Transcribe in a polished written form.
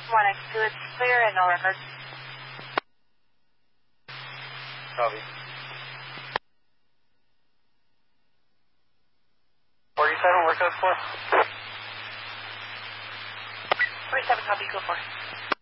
1X2, it's clear and no records. Copy. 47, where code 4? 47, copy, go for it.